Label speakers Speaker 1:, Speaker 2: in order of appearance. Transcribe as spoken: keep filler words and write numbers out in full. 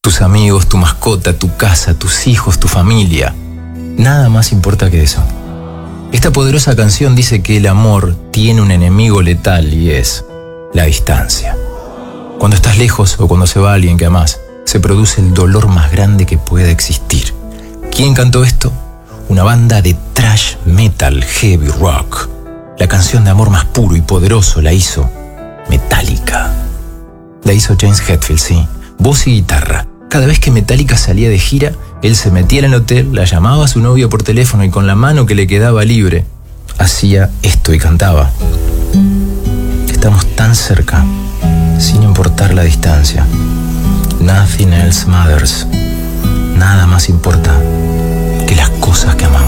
Speaker 1: tus amigos, tu mascota, tu casa, tus hijos, tu familia. Nada más importa que eso. Esta poderosa canción dice que el amor tiene un enemigo letal y es la distancia. Cuando estás lejos o cuando se va alguien que amás, se produce el dolor más grande que pueda existir. ¿Quién cantó esto? Una banda de thrash metal heavy rock. La canción de amor más puro y poderoso la hizo Metallica. La hizo James Hetfield, sí. Voz y guitarra. Cada vez que Metallica salía de gira, él se metía en el hotel, la llamaba a su novia por teléfono y con la mano que le quedaba libre, hacía esto y cantaba. Estamos tan cerca, sin importar la distancia. Nothing else matters. Nada más importa que las cosas que amamos.